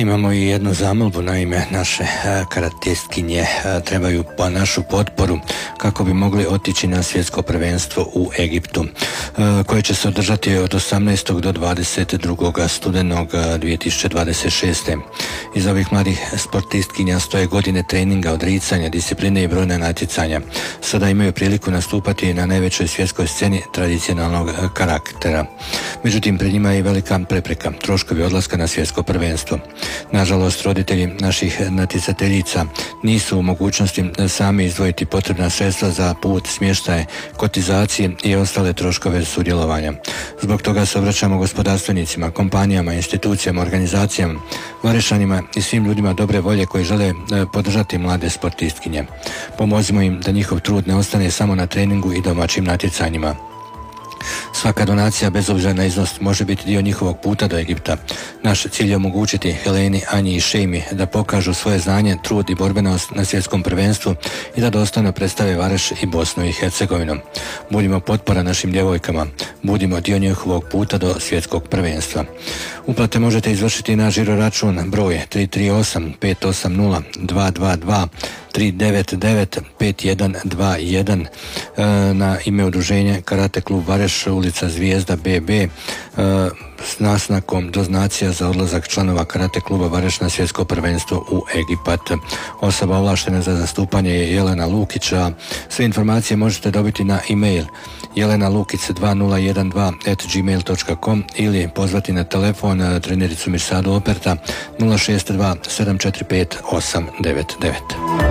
Imamo i jednu zamolbu, naime naše karatistkinje trebaju našu potporu kako bi mogli otići na svjetsko prvenstvo u Egiptu, koje će se održati od 18. do 22. studenog 2026. Iz ovih mladih sportistkinja stoje godine treninga, odricanja, discipline i brojna natjecanja. Sada imaju priliku nastupati na najvećoj svjetskoj sceni tradicionalnog karaktera. Međutim, pred njima je i velika prepreka, troškovi odlaska na svjetsko prvenstvo. Nažalost, roditelji naših natjecateljica nisu u mogućnosti sami izdvojiti potrebna sredstva za put, smještaje, kotizacije i ostale troškove sudjelovanja. Zbog toga se obraćamo gospodarstvenicima, kompanijama, institucijama, organizacijama, Varešanima i svim ljudima dobre volje koji žele podržati mlade sportistkinje. Pomozimo im da njihov trud ne ostane samo na treningu i domaćim natjecanjima. Svaka donacija, bez obzira na iznos, može biti dio njihovog puta do Egipta. Naš cilj je omogućiti Heleni, Anji i Šejmi da pokažu svoje znanje, trud i borbenost na svjetskom prvenstvu i da dostojno predstave Vareš i Bosnu i Hercegovinu. Budimo potpora našim djevojkama, budimo dio njihovog puta do svjetskog prvenstva. Uplate možete izvršiti na žiro račun broj 338 580 222 399 5121 na ime udruženja Karate klub Vareš, ulica Zvijezda BB, s naznakom doznacija za odlazak članova Karate kluba Vareš na svjetsko prvenstvo u Egipat. Osoba ovlaštena za zastupanje je Jelena Lukić, a sve informacije možete dobiti na e-mail jelenalukis2012@gmail.com ili pozvati na telefon trenericu Mirsadu Operta 062 745 899.